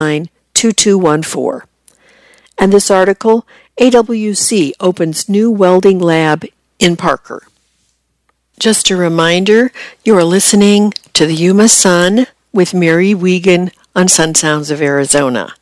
2214. And this article, AWC opens new welding lab in Parker. Just a reminder, you are listening to the Yuma Sun with Mary Wiegand on Sun Sounds of Arizona.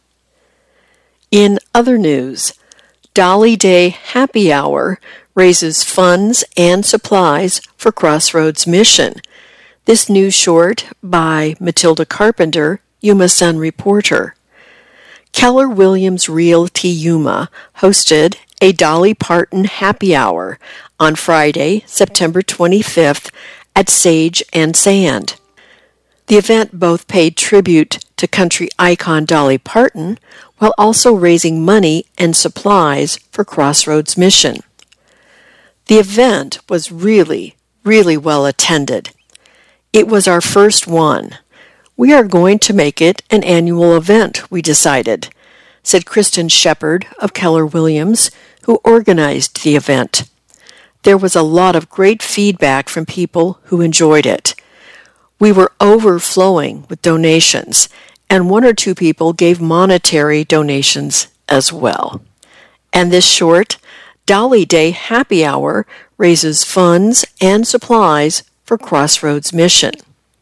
In other news, Dolly Day Happy Hour raises funds and supplies for Crossroads Mission. This news short by Matilda Carpenter, Yuma Sun reporter. Keller Williams Realty Yuma hosted a Dolly Parton Happy Hour on Friday, September 25th at Sage and Sand. The event both paid tribute to country icon Dolly Parton while also raising money and supplies for Crossroads Mission. The event was really well attended. It was our first one. We are going to make it an annual event, we decided, said Kristen Shepard of Keller Williams, who organized the event. There was a lot of great feedback from people who enjoyed it. We were overflowing with donations, and one or two people gave monetary donations as well. And this short, Dolly Day Happy Hour raises funds and supplies for Crossroads Mission.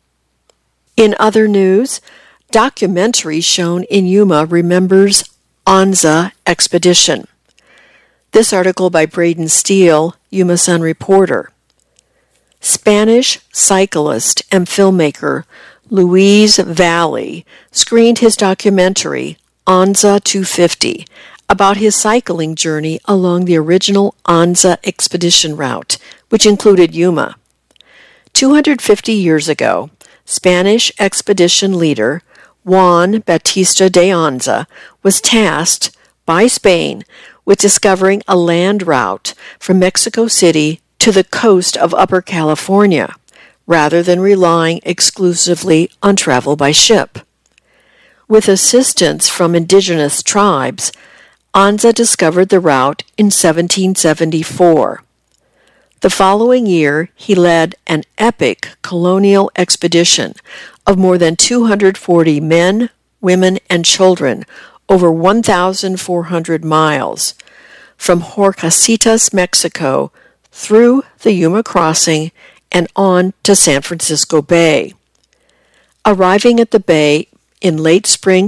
In other news, documentary shown in Yuma remembers Anza expedition. This article by Braden Steele, Yuma Sun reporter. Spanish cyclist and filmmaker Luis Valle screened his documentary Anza 250 about his cycling journey along the original Anza expedition route, which included Yuma. 250 years ago, Spanish expedition leader Juan Bautista de Anza was tasked by Spain with discovering a land route from Mexico City to the coast of Upper California, rather than relying exclusively on travel by ship. With assistance from indigenous tribes, Anza discovered the route in 1774. The following year, he led an epic colonial expedition of more than 240 men, women, and children over 1,400 miles from Horcasitas, Mexico, through the Yuma Crossing and on to San Francisco Bay. Arriving at the bay in late spring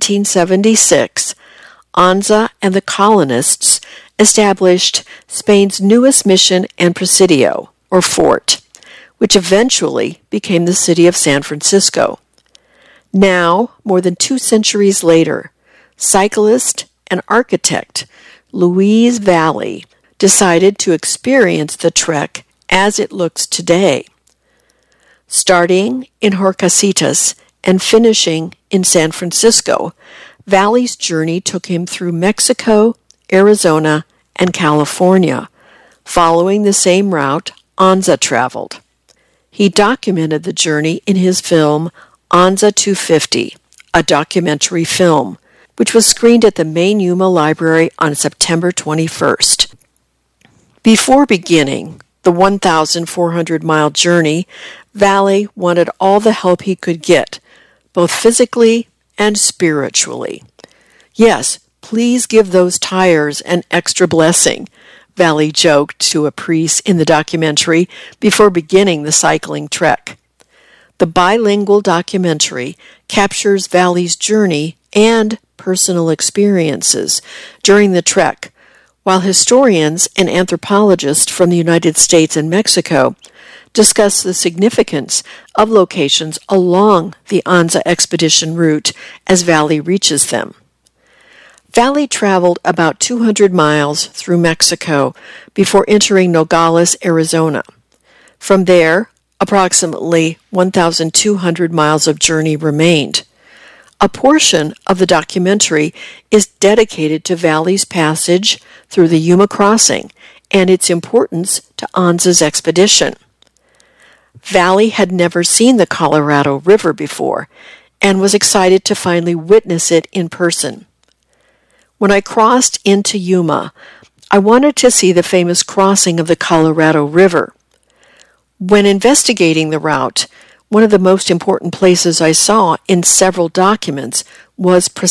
1776, Anza and the colonists established Spain's newest mission and presidio, or fort, which eventually became the city of San Francisco. Now, more than 2 centuries later, cyclist and architect Luis Valle decided to experience the trek as it looks today. Starting in Horcasitas and finishing in San Francisco, Valle's journey took him through Mexico, Arizona, and California, following the same route Anza traveled. He documented the journey in his film Anza 250, a documentary film, which was screened at the main Yuma Library on September 21st. Before beginning the 1,400-mile journey, Valle wanted all the help he could get, both physically and spiritually. Yes, please give those tires an extra blessing, Valle joked to a priest in the documentary before beginning the cycling trek. The bilingual documentary captures Valle's journey and personal experiences during the trek, while historians and anthropologists from the United States and Mexico discuss the significance of locations along the Anza expedition route as Valle reaches them. Valle traveled about 200 miles through Mexico before entering Nogales, Arizona. From there, approximately 1,200 miles of journey remained. A portion of the documentary is dedicated to Valle's passage through the Yuma Crossing and its importance to Anza's expedition. Valle had never seen the Colorado River before and was excited to finally witness it in person. When I crossed into Yuma, I wanted to see the famous crossing of the Colorado River. When investigating the route, One of the most important places I saw in several documents was